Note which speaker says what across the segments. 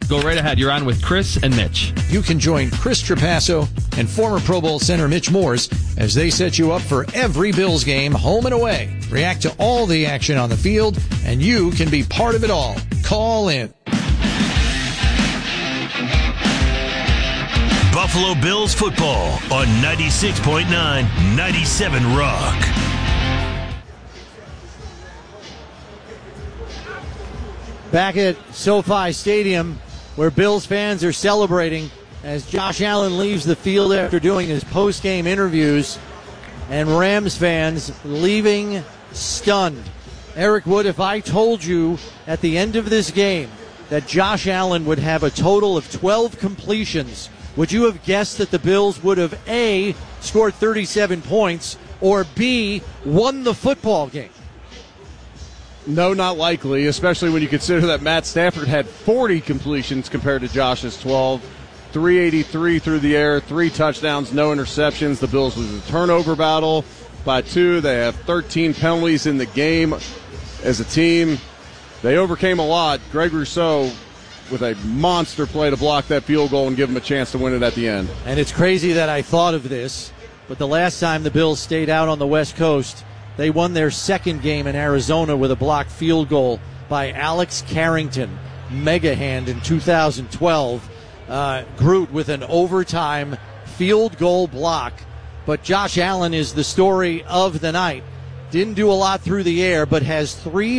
Speaker 1: Go right ahead. You're on with Chris and Mitch.
Speaker 2: You can join Chris Trapasso and former Pro Bowl center Mitch Morse as they set you up for every Bills game, home and away. React to all the action on the field, and you can be part of it all. Call in.
Speaker 3: Buffalo Bills football on 96.9, 97 Rock.
Speaker 4: Back at SoFi Stadium, where Bills fans are celebrating as Josh Allen leaves the field after doing his post-game interviews, and Rams fans leaving stunned. Eric Wood, if I told you at the end of this game that Josh Allen would have a total of 12 completions, would you have guessed that the Bills would have A, scored 37 points, or B, won the football game?
Speaker 5: No, not likely, especially when you consider that Matt Stafford had 40 completions compared to Josh's 12. 383 through the air, 3 touchdowns, no interceptions. The Bills lose a turnover battle by 2. They have 13 penalties in the game as a team. They overcame a lot. Greg Rousseau with a monster play to block that field goal and give them a chance to win it at the end.
Speaker 4: And it's crazy that I thought of this, but the last time the Bills stayed out on the West Coast, they won their second game in Arizona with a blocked field goal by Alex Carrington, mega hand in 2012. Groot with an overtime field goal block. But Josh Allen is the story of the night. Didn't do a lot through the air, but has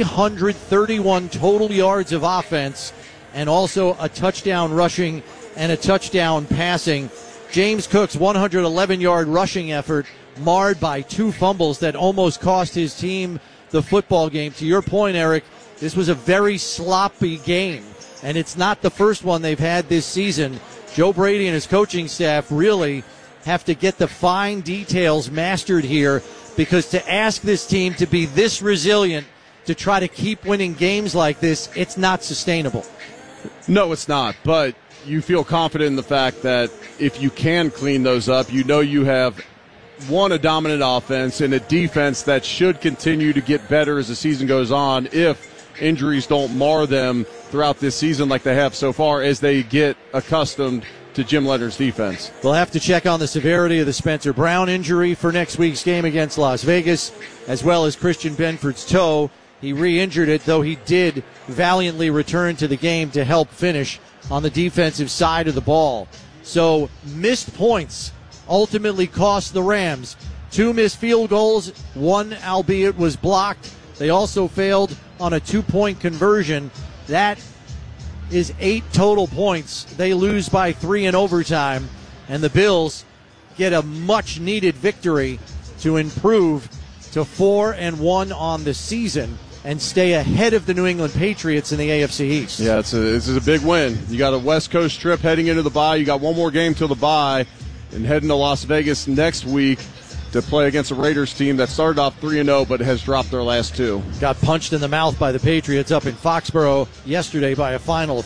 Speaker 4: 331 total yards of offense and also a touchdown rushing and a touchdown passing. James Cook's 111-yard rushing effort marred by 2 fumbles that almost cost his team the football game. To your point, Eric, this was a very sloppy game, and it's not the first one they've had this season. Joe Brady and his coaching staff really have to get the fine details mastered here, because to ask this team to be this resilient to try to keep winning games like this, it's not sustainable.
Speaker 5: No, it's not, but you feel confident in the fact that if you can clean those up, you know you have a dominant offense and a defense that should continue to get better as the season goes on if injuries don't mar them throughout this season like they have so far as they get accustomed to Jim Leonard's defense.
Speaker 4: We'll have to check on the severity of the Spencer Brown injury for next week's game against Las Vegas, as well as Christian Benford's toe. He re-injured it, though he did valiantly return to the game to help finish on the defensive side of the ball. So missed points ultimately cost the Rams. 2 missed field goals, 1 albeit was blocked. They also failed on a 2-point conversion. That is 8 total points. They lose by 3 in overtime, and the Bills get a much-needed victory to improve to 4-1 on the season and stay ahead of the New England Patriots in the AFC East.
Speaker 5: Yeah, this is a big win. You got a West Coast trip heading into the bye. You got one more game till the bye, and heading to Las Vegas next week to play against a Raiders team that started off 3-0 but has dropped their last 2.
Speaker 4: Got punched in the mouth by the Patriots up in Foxborough yesterday by a final of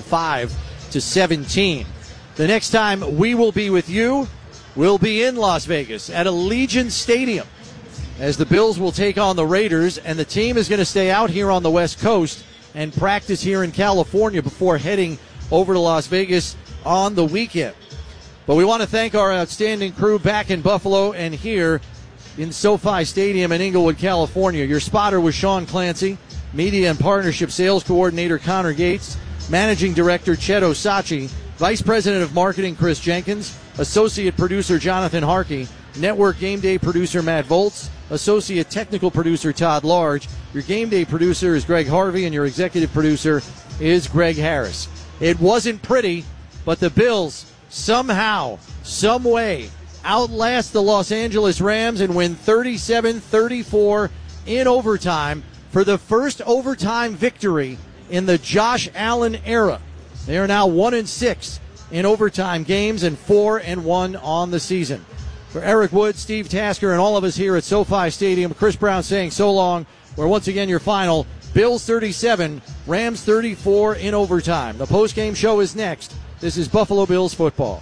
Speaker 4: 45-17. The next time we will be with you, we'll be in Las Vegas at Allegiant Stadium as the Bills will take on the Raiders, and the team is going to stay out here on the West Coast and practice here in California before heading over to Las Vegas on the weekend. But we want to thank our outstanding crew back in Buffalo and here in SoFi Stadium in Inglewood, California. Your spotter was Sean Clancy, Media and Partnership Sales Coordinator Connor Gates, Managing Director Chet Osachi, Vice President of Marketing Chris Jenkins, Associate Producer Jonathan Harkey, Network Game Day Producer Matt Volz, Associate Technical Producer Todd Large. Your Game Day Producer is Greg Harvey, and your Executive Producer is Greg Harris. It wasn't pretty, but the Bills somehow, some way, outlast the Los Angeles Rams and win 37-34 in overtime for the first overtime victory in the Josh Allen era. They are now 1-6 in overtime games and 4-1 on the season. For Eric Wood, Steve Tasker, and all of us here at SoFi Stadium, Chris Brown saying so long. Where once again your final, Bills 37, Rams 34 in overtime. The postgame show is next. This is Buffalo Bills football.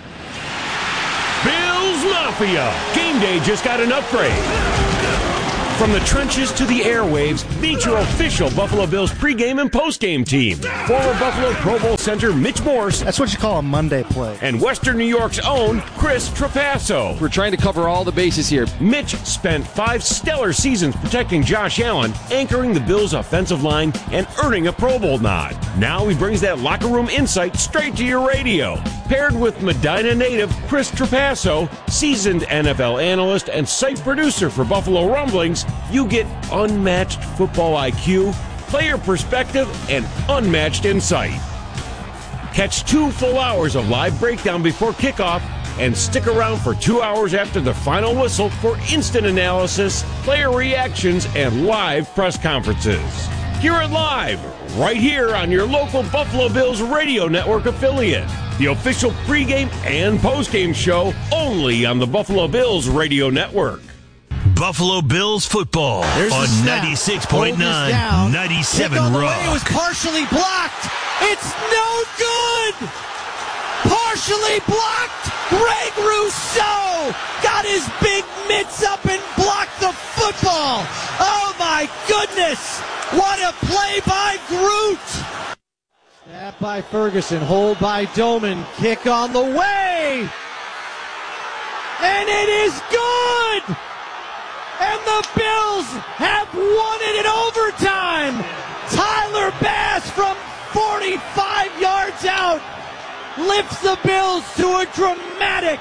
Speaker 3: Bills Mafia. Game day just got an upgrade.
Speaker 6: From the trenches to the airwaves, meet your official Buffalo Bills pregame and postgame team. Former Buffalo Pro Bowl center Mitch Morse.
Speaker 7: That's what you call a Monday play.
Speaker 6: And Western New York's own Chris Trapasso.
Speaker 1: We're trying to cover all the bases here.
Speaker 6: Mitch spent 5 stellar seasons protecting Josh Allen, anchoring the Bills' offensive line, and earning a Pro Bowl nod. Now he brings that locker room insight straight to your radio. Paired with Medina native Chris Trapasso, seasoned NFL analyst and site producer for Buffalo Rumblings, you get unmatched football IQ, player perspective, and unmatched insight. Catch 2 full hours of live breakdown before kickoff and stick around for 2 hours after the final whistle for instant analysis, player reactions, and live press conferences. Hear it live, right here on your local Buffalo Bills radio network affiliate. The official pregame and postgame show only on the Buffalo Bills radio network.
Speaker 3: Buffalo Bills football on 96.9, 97 Rock.
Speaker 4: It was partially blocked. It's no good. Partially blocked. Greg Rousseau got his big mitts up and blocked the football. Oh my goodness. What a play by Groot. Snap by Ferguson. Hold by Doman. Kick on the way. And it is good. And the Bills have won it in overtime. Tyler Bass from 45 yards out lifts the Bills to a dramatic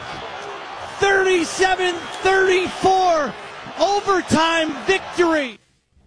Speaker 4: 37-34 overtime victory.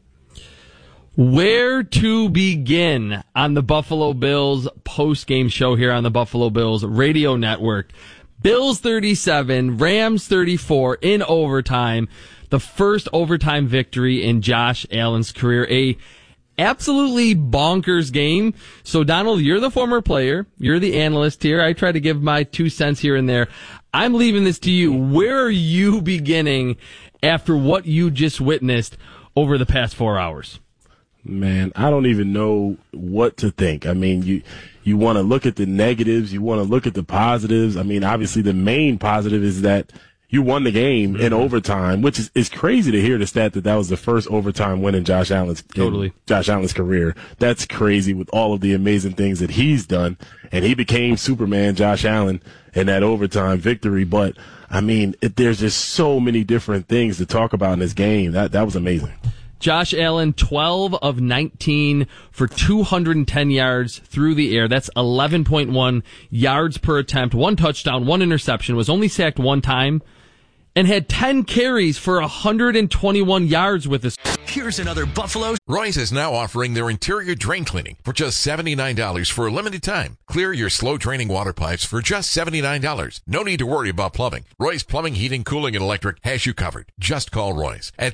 Speaker 1: Where to begin on the Buffalo Bills post-game show here on the Buffalo Bills radio network? Bills 37, Rams 34 in overtime. The first overtime victory in Josh Allen's career. A absolutely bonkers game. So, Donald, you're the former player. You're the analyst here. I try to give my 2 cents here and there. I'm leaving this to you. Where are you beginning after what you just witnessed over the past 4 hours?
Speaker 8: Man, I don't even know what to think. I mean, you want to look at the negatives. You want to look at the positives. I mean, obviously the main positive is that you won the game in overtime, which is crazy to hear the stat that was the first overtime win in Josh Allen's career. That's crazy with all of the amazing things that he's done. And he became Superman Josh Allen in that overtime victory. But, I mean, there's just so many different things to talk about in this game. That was amazing.
Speaker 1: Josh Allen, 12 of 19 for 210 yards through the air. That's 11.1 yards per attempt, 1 touchdown, 1 interception, was only sacked 1 time, and had 10 carries for 121 yards with this.
Speaker 9: Here's another Buffalo.
Speaker 10: Roy's is now offering their interior drain cleaning for just $79 for a limited time. Clear your slow draining water pipes for just $79. No need to worry about plumbing. Roy's Plumbing, Heating, Cooling, and Electric has you covered. Just call Roy's at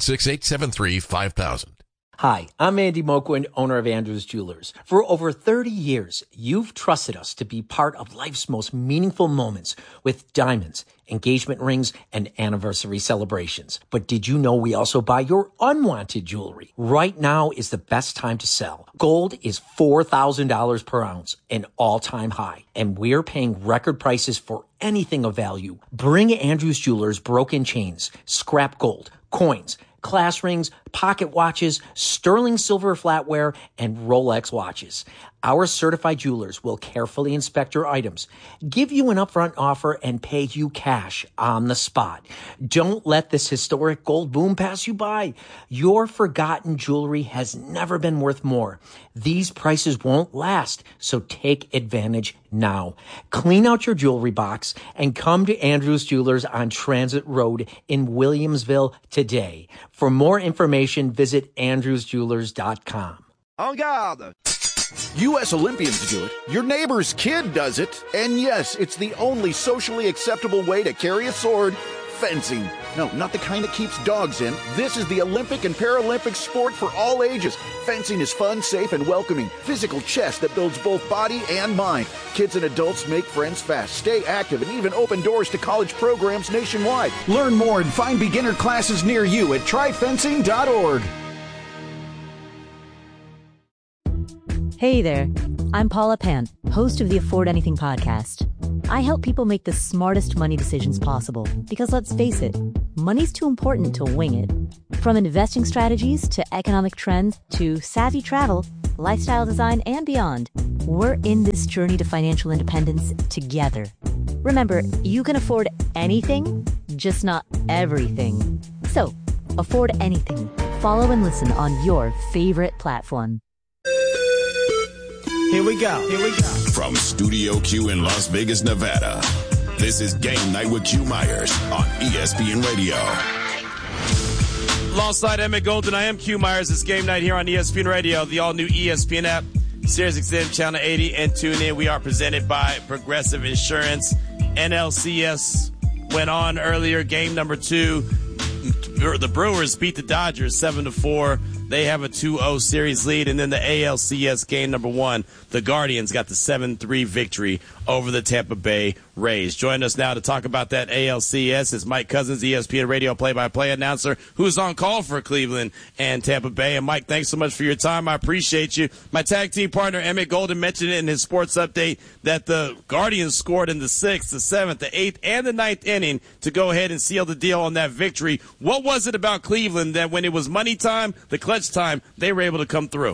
Speaker 10: 716-873-5000.
Speaker 11: Hi, I'm Andy Moquin, owner of Andrews Jewelers. For over 30 years, you've trusted us to be part of life's most meaningful moments with diamonds, engagement rings, and anniversary celebrations. But did you know we also buy your unwanted jewelry? Right now is the best time to sell. Gold is $4,000 per ounce, an all-time high, and we're paying record prices for anything of value. Bring Andrews Jewelers broken chains, scrap gold, coins, class rings, pocket watches, sterling silver flatware, and Rolex watches. Our certified jewelers will carefully inspect your items, give you an upfront offer, and pay you cash on the spot. Don't let this historic gold boom pass you by. Your forgotten jewelry has never been worth more. These prices won't last, so take advantage now. Clean out your jewelry box and come to Andrews Jewelers on Transit Road in Williamsville today. For more information, visit andrewsjewelers.com.
Speaker 12: En garde! U.S. Olympians do it. Your neighbor's kid does it. And yes, it's the only socially acceptable way to carry a sword. Fencing. No, not the kind that keeps dogs in. This is the Olympic and Paralympic sport for all ages. Fencing is fun, safe, and welcoming. Physical chess that builds both body and mind. Kids and adults make friends fast, stay active, and even open doors to college programs nationwide. Learn more and find beginner classes near you at tryfencing.org.
Speaker 13: Hey there, I'm Paula Pant, host of the Afford Anything podcast. I help people make the smartest money decisions possible because let's face it, money's too important to wing it. From investing strategies to economic trends to savvy travel, lifestyle design, and beyond, we're in this journey to financial independence together. Remember, you can afford anything, just not everything. So, afford anything. Follow and listen on your favorite platform.
Speaker 7: Here we go.
Speaker 9: From Studio Q in Las Vegas, Nevada, this is Game Night with Q Myers on ESPN Radio.
Speaker 14: Alongside Emmett Golden, I am Q Myers. It's Game Night here on ESPN Radio, the all-new ESPN app, SiriusXM Channel 80, and tune in. We are presented by Progressive Insurance. NLCS went on earlier, game number 2. The Brewers beat the Dodgers 7-4. They have a 2-0 series lead. And then the ALCS game number 1, the Guardians got the 7-3 victory over the Tampa Bay Rays. Joining us now to talk about that ALCS is Mike Cousins, ESPN Radio play-by-play announcer, who's on call for Cleveland and Tampa Bay. And Mike, thanks so much for your time. I appreciate you. My tag team partner, Emmett Golden, mentioned it in his sports update that the Guardians scored in the 6th, the 7th, the 8th, and the 9th inning to go ahead and seal the deal on that victory. What was it about Cleveland that when it was money time, the clutch time, they were able to come through?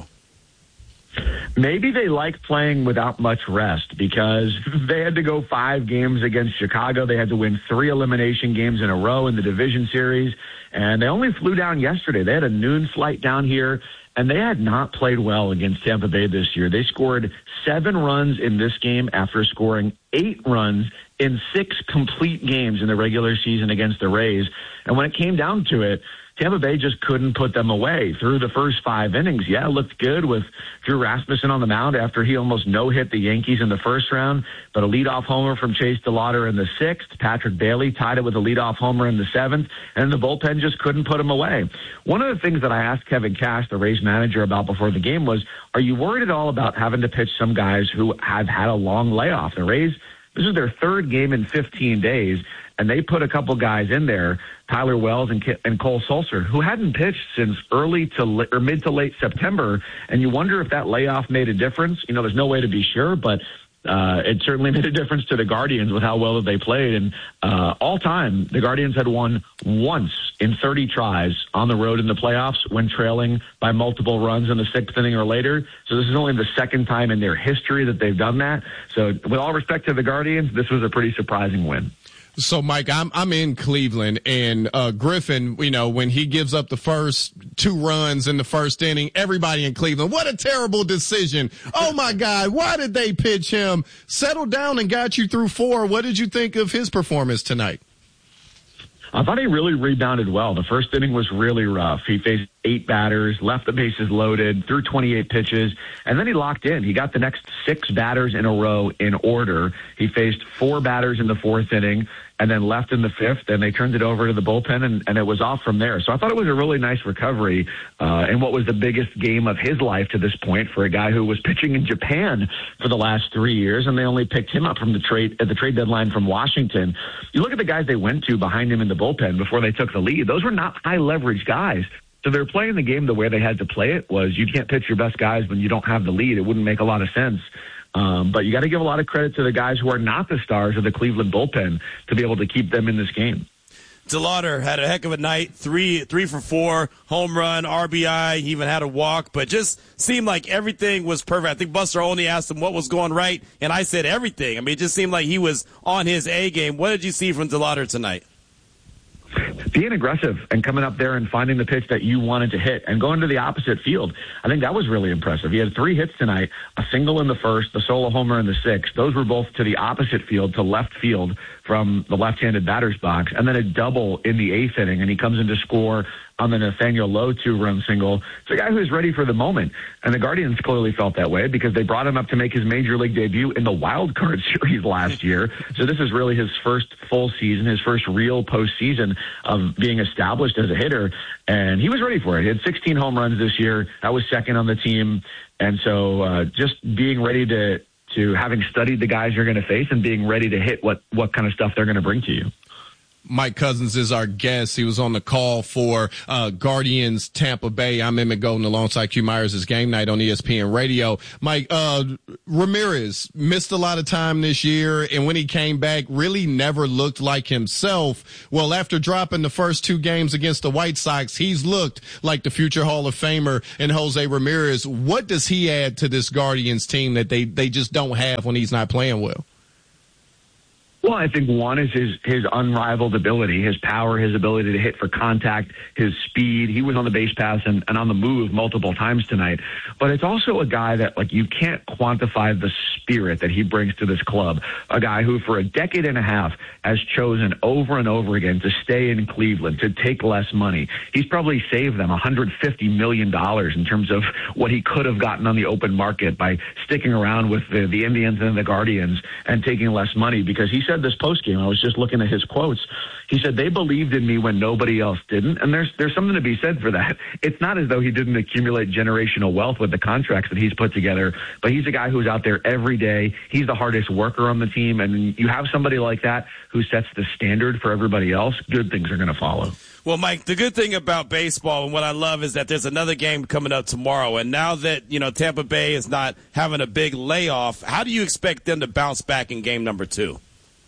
Speaker 15: Maybe they like playing without much rest because they had to go 5 games against Chicago. They had to win 3 elimination games in a row in the division series, and they only flew down yesterday. They had a noon flight down here, and they had not played well against Tampa Bay this year. They scored 7 runs in this game after scoring 8 runs in 6 complete games in the regular season against the Rays. And when it came down to it, Tampa Bay just couldn't put them away through the first 5 innings. Yeah, it looked good with Drew Rasmussen on the mound after he almost no-hit the Yankees in the first round, but a leadoff homer from Chase DeLauter in the 6th. Patrick Bailey tied it with a leadoff homer in the 7th, and the bullpen just couldn't put him away. One of the things that I asked Kevin Cash, the Rays manager, about before the game was, are you worried at all about having to pitch some guys who have had a long layoff? The Rays, this is their 3rd game in 15 days, and they put a couple guys in there, Tyler Wells and Cole Sulser, who hadn't pitched since mid to late September. And you wonder if that layoff made a difference. You know, there's no way to be sure, but it certainly made a difference to the Guardians with how well they played. And all time, the Guardians had won once in 30 tries on the road in the playoffs when trailing by multiple runs in the 6th inning or later. So this is only the 2nd time in their history that they've done that. So with all respect to the Guardians, this was a pretty surprising win.
Speaker 16: So, Mike, I'm in Cleveland, and Griffin, you know, when he gives up the first 2 runs in the first inning, everybody in Cleveland, what a terrible decision. Oh, my God, why did they pitch him? Settled down and got you through 4. What did you think of his performance tonight?
Speaker 15: I thought he really rebounded well. The first inning was really rough. He faced 8 batters, left the bases loaded, threw 28 pitches, and then he locked in. He got the next 6 batters in a row in order. He faced 4 batters in the 4th inning and then left in the 5th, and they turned it over to the bullpen, and it was off from there. So I thought it was a really nice recovery in what was the biggest game of his life to this point for a guy who was pitching in Japan for the last 3 years, and they only picked him up from the trade deadline from Washington. You look at the guys they went to behind him in the bullpen before they took the lead. Those were not high-leverage guys. So they're playing the game the way they had to play it was you can't pitch your best guys when you don't have the lead. It wouldn't make a lot of sense. But you got to give a lot of credit to the guys who are not the stars of the Cleveland bullpen to be able to keep them in this game.
Speaker 14: DeLauter had a heck of a night, 3 for 4, home run, RBI, he even had a walk, but just seemed like everything was perfect. I think Buster Olney asked him what was going right, and I said everything. I mean, it just seemed like he was on his A game. What did you see from DeLauter tonight?
Speaker 15: Being aggressive and coming up there and finding the pitch that you wanted to hit and going to the opposite field. I think that was really impressive. He had 3 hits tonight, a single in the 1st, the solo homer in the 6th. Those were both to the opposite field, to left field from the left-handed batter's box, and then a double in the 8th inning, and he comes in to score on the Nathaniel Lowe 2-run single. It's a guy who's ready for the moment, and the Guardians clearly felt that way because they brought him up to make his major league debut in the Wild Card Series last year. So this is really his first full season, his first real postseason of being established as a hitter, and he was ready for it. He had 16 home runs this year. That was 2nd on the team, and so just being ready to having studied the guys you're going to face and being ready to hit what kind of stuff they're going to bring to you.
Speaker 16: Mike Cousins is our guest. He was on the call for Guardians Tampa Bay. I'm Emmett Golden alongside Q Myers. It's Game Night on ESPN Radio. Mike, Ramirez missed a lot of time this year, and when he came back, really never looked like himself. Well, after dropping the first 2 games against the White Sox, he's looked like the future Hall of Famer in Jose Ramirez. What does he add to this Guardians team that they just don't have when he's not playing well?
Speaker 15: Well, I think one is his unrivaled ability, his power, his ability to hit for contact, his speed. He was on the base pass and on the move multiple times tonight. But it's also a guy that, like, you can't quantify the spirit that he brings to this club. A guy who for a decade and a half has chosen over and over again to stay in Cleveland, to take less money. He's probably saved them $150 million in terms of what he could have gotten on the open market by sticking around with the Indians and the Guardians and taking less money, because he said this postgame, I was just looking at his quotes. He said, they believed in me when nobody else didn't. And there's something to be said for that. It's not as though he didn't accumulate generational wealth with the contracts that he's put together, but he's a guy who's out there every day. He's the hardest worker on the team. And you have somebody like that who sets the standard for everybody else, good things are going to follow.
Speaker 14: Well, Mike, the good thing about baseball and what I love is that there's another game coming up tomorrow. And now that, Tampa Bay is not having a big layoff, how do you expect them to bounce back in game number 2?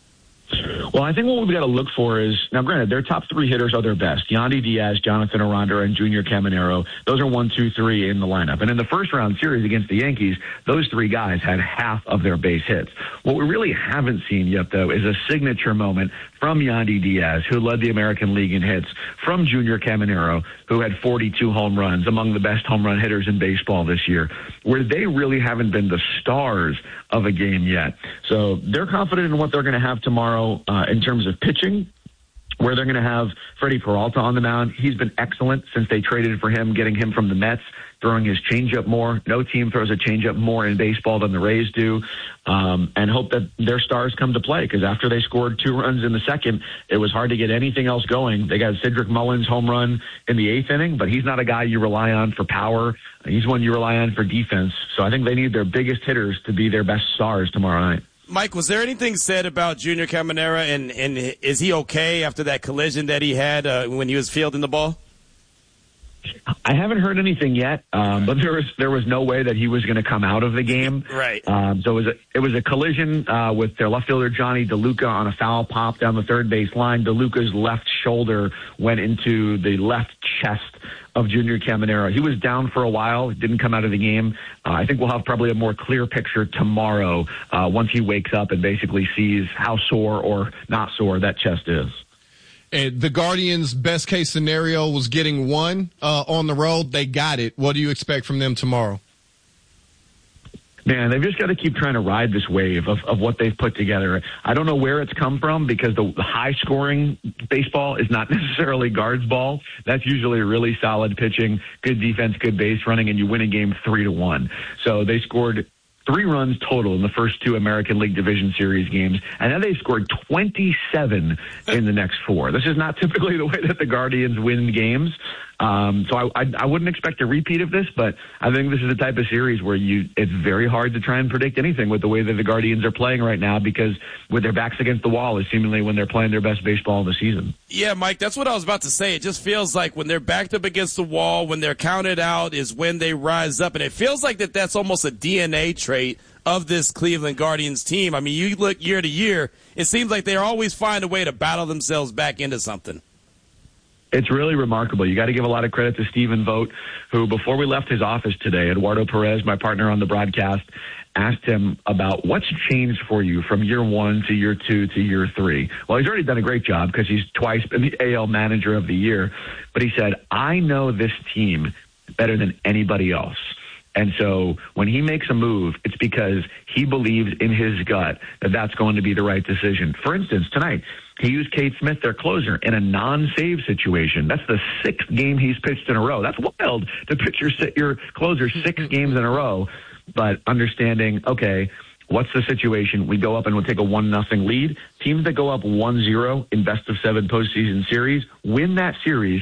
Speaker 15: Well, I think what we've got to look for is, now granted, their top 3 hitters are their best. Yandy Diaz, Jonathan Aranda, and Junior Caminero. Those are 1, 2, 3 in the lineup. And in the first round series against the Yankees, those 3 guys had half of their base hits. What we really haven't seen yet, though, is a signature moment from Yandy Diaz, who led the American League in hits, from Junior Caminero, who had 42 home runs, among the best home run hitters in baseball this year, where they really haven't been the stars of a game yet. So they're confident in what they're going to have tomorrow in terms of pitching, where they're going to have Freddie Peralta on the mound. He's been excellent since they traded for him, getting him from the Mets, throwing his changeup more. No team throws a changeup more in baseball than the Rays do, and hope that their stars come to play, because after they scored 2 runs in the second, it was hard to get anything else going. They got Cedric Mullins' home run in the 8th inning, but he's not a guy you rely on for power. He's one you rely on for defense. So I think they need their biggest hitters to be their best stars tomorrow night.
Speaker 14: Mike, was there anything said about Junior Caminero, and is he okay after that collision that he had when he was fielding the ball?
Speaker 15: I haven't heard anything yet, but there was no way that he was going to come out of the game.
Speaker 14: Right.
Speaker 15: So it was a collision with their left fielder Johnny DeLuca on a foul pop down the third base line. DeLuca's left shoulder went into the left chest of Junior Caminero. He was down for a while, didn't come out of the game. I think we'll have probably a more clear picture tomorrow once he wakes up and basically sees how sore or not sore that chest is.
Speaker 16: And the Guardians' best case scenario was getting 1 on the road. They got it. What do you expect from them tomorrow?
Speaker 15: Man, they've just got to keep trying to ride this wave of what they've put together. I don't know where it's come from, because the high-scoring baseball is not necessarily guards ball. That's usually really solid pitching, good defense, good base running, and you win a game 3-1. So they scored 3 runs total in the first 2 American League Division Series games, and then they scored 27 in the next 4. This is not typically the way that the Guardians win games. So I wouldn't expect a repeat of this, but I think this is the type of series where it's very hard to try and predict anything with the way that the Guardians are playing right now, because with their backs against the wall is seemingly when they're playing their best baseball of the season.
Speaker 14: Yeah, Mike, that's what I was about to say. It just feels like when they're backed up against the wall, when they're counted out is when they rise up. And it feels like that's almost a DNA trait of this Cleveland Guardians team. I mean, you look year to year, it seems like they always find a way to battle themselves back into something.
Speaker 15: It's really remarkable. You got to give a lot of credit to Stephen Vogt, who, before we left his office today, Eduardo Perez, my partner on the broadcast, asked him about what's changed for you from year 1 to year 2 to year 3. Well, he's already done a great job because he's twice been the AL Manager of the Year. But he said, I know this team better than anybody else. And so when he makes a move, it's because he believes in his gut that that's going to be the right decision. For instance, tonight, he used Cade Smith, their closer, in a non-save situation. That's the 6th game he's pitched in a row. That's wild to pitch your closer 6 games in a row. But understanding, okay, what's the situation? We go up and we'll take a 1-0 lead. Teams that go up 1-0 in best-of-7 postseason series win that series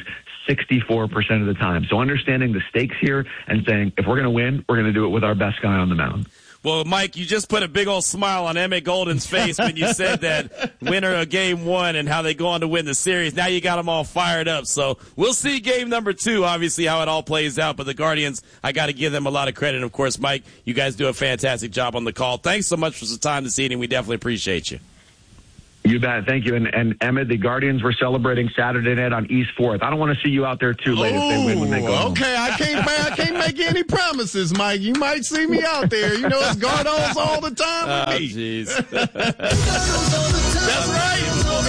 Speaker 15: 64% of the time. So understanding the stakes here and saying, if we're going to win, we're going to do it with our best guy on the mound.
Speaker 14: Well, Mike, you just put a big old smile on Emmett Golden's face when you said that winner of game 1 and how they go on to win the series. Now you got them all fired up. So we'll see game number 2, obviously, how it all plays out. But the Guardians, I got to give them a lot of credit. Of course, Mike, you guys do a fantastic job on the call. Thanks so much for some time this evening. We definitely appreciate you.
Speaker 15: You bet. Thank you. And Emmett, the Guardians were celebrating Saturday night on East 4th. I don't want to see you out there too late if they win when they go home.
Speaker 16: Okay, I can't make any promises, Mike. You might see me out there. You know, it's Gardos all the time with me.
Speaker 14: Jeez.
Speaker 16: That's right.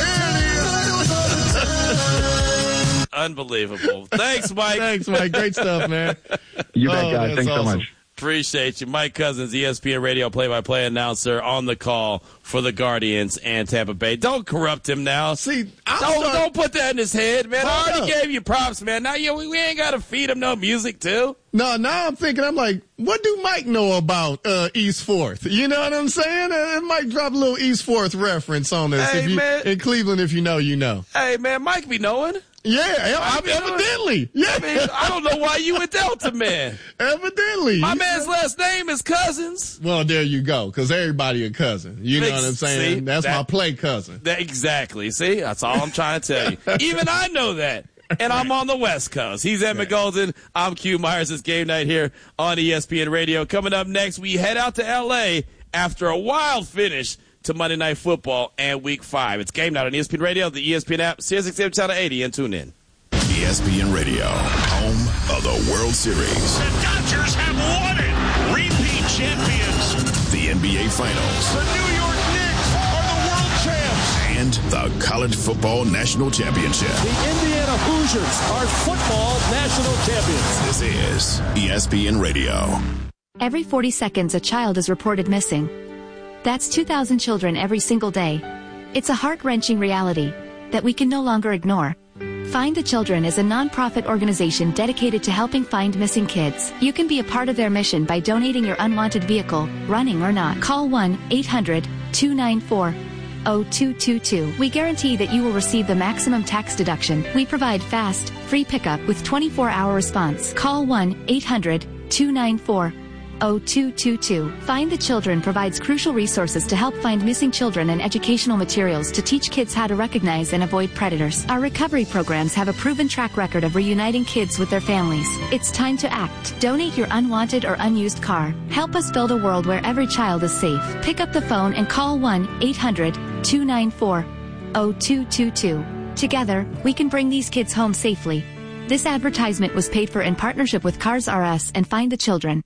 Speaker 16: There it is.
Speaker 14: Unbelievable. Thanks, Mike.
Speaker 16: Thanks, Mike. Great stuff, man.
Speaker 15: You bet, guys. Thanks
Speaker 16: awesome.
Speaker 15: so much.
Speaker 14: Appreciate you. Mike Cousins, ESPN Radio play-by-play announcer on the call for the Guardians and Tampa Bay. Don't corrupt him now.
Speaker 16: See,
Speaker 14: don't put that in his head, man. I already gave you props, man. Now we ain't got to feed him no music, too.
Speaker 16: No, now I'm like, what do Mike know about East 4th? You know what I'm saying? Mike drop a little East 4th reference on this.
Speaker 14: Hey, man.
Speaker 16: In Cleveland, if you know, you know.
Speaker 14: Hey, man, Mike be knowing.
Speaker 16: Yeah, evidently. Yeah.
Speaker 14: I mean, I don't know why you with Delta, man.
Speaker 16: Evidently.
Speaker 14: My man's last name is Cousins.
Speaker 16: Well, there you go, because everybody a cousin. You know what I'm saying? That's my play cousin.
Speaker 14: Exactly. See, that's all I'm trying to tell you. Even I know that. And I'm on the West Coast. He's Emmett Golden. I'm Q Myers. It's game night here on ESPN Radio. Coming up next, we head out to L.A. after a wild finish to Monday Night Football and Week 5. It's game night on ESPN Radio, the ESPN app, SiriusXM Channel 80, and tune in.
Speaker 9: ESPN Radio, home of the World Series.
Speaker 3: The Dodgers have won it. Repeat champions.
Speaker 9: The NBA Finals.
Speaker 3: The New York Knicks are the world champs.
Speaker 9: And the College Football National Championship.
Speaker 4: The Indiana Hoosiers are football national champions.
Speaker 9: This is ESPN Radio.
Speaker 7: Every 40 seconds, a child is reported missing. That's 2,000 children every single day. It's a heart-wrenching reality that we can no longer ignore. Find the Children is a non-profit organization dedicated to helping find missing kids. You can be a part of their mission by donating your unwanted vehicle, running or not. Call 1-800-294-0222. We guarantee that you will receive the maximum tax deduction. We provide fast, free pickup with 24-hour response. Call 1-800-294-0222. Find the Children provides crucial resources to help find missing children and educational materials to teach kids how to recognize and avoid predators. Our recovery programs have a proven track record of reuniting kids with their families. It's time to act. Donate your unwanted or unused car. Help us build a world where every child is safe. Pick up the phone and call 1-800-294-0222. Together, we can bring these kids home safely. This advertisement was paid for in partnership with Cars R Us and Find the Children.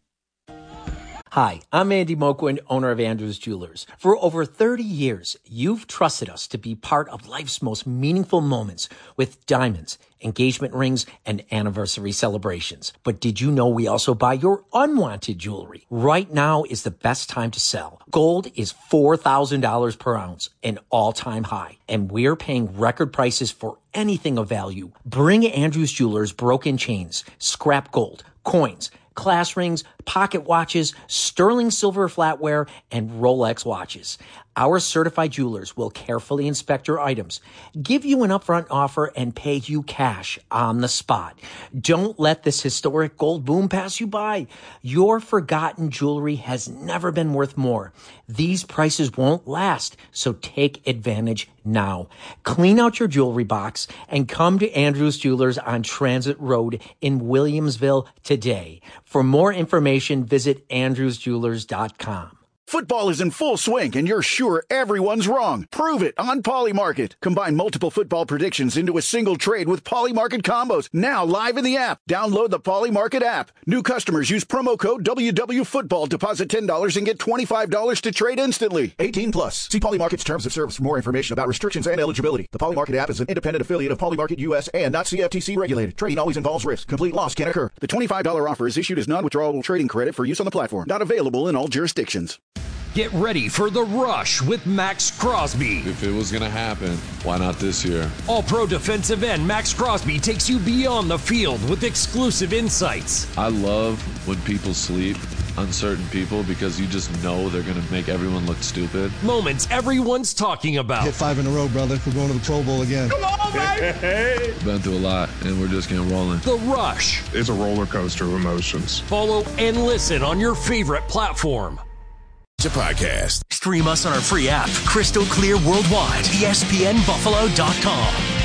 Speaker 11: Hi, I'm Andy Moquin, owner of Andrews Jewelers. For over 30 years, you've trusted us to be part of life's most meaningful moments with diamonds, engagement rings, and anniversary celebrations. But did you know we also buy your unwanted jewelry? Right now is the best time to sell. Gold is $4,000 per ounce, an all-time high, and we're paying record prices for anything of value. Bring Andrews Jewelers broken chains, scrap gold, coins, class rings, pocket watches, sterling silver flatware, and Rolex watches. Our certified jewelers will carefully inspect your items, give you an upfront offer, and pay you cash on the spot. Don't let this historic gold boom pass you by. Your forgotten jewelry has never been worth more. These prices won't last, so take advantage now. Clean out your jewelry box and come to Andrews Jewelers on Transit Road in Williamsville today. For more information, visit andrewsjewelers.com.
Speaker 12: Football is in full swing, and you're sure everyone's wrong. Prove it on Polymarket. Combine multiple football predictions into a single trade with Polymarket combos. Now live in the app. Download the Polymarket app. New customers use promo code WWFootball. Deposit $10 and get $25 to trade instantly.
Speaker 17: 18 plus. See Polymarket's terms of service for more information about restrictions and eligibility. The Polymarket app is an independent affiliate of Polymarket US and not CFTC regulated. Trading always involves risk. Complete loss can occur.
Speaker 12: The $25 offer is issued as non-withdrawable trading credit for use on the platform. Not available in all jurisdictions.
Speaker 18: Get ready for The Rush with Max Crosby.
Speaker 19: If it was going to happen, why not this year?
Speaker 18: All-pro defensive end Max Crosby takes you beyond the field with exclusive insights.
Speaker 19: I love when people sleep, uncertain people, because you just know they're going to make everyone look stupid.
Speaker 18: Moments everyone's talking about.
Speaker 20: Hit 5 in a row, brother. We're going to the Pro Bowl again.
Speaker 19: Come on, baby! Been through a lot, and we're just getting rolling.
Speaker 18: The Rush.
Speaker 21: It's a roller coaster of emotions.
Speaker 18: Follow and listen on your favorite platform.
Speaker 9: podcast.
Speaker 18: Stream us on our free app, crystal clear worldwide, ESPNBuffalo.com.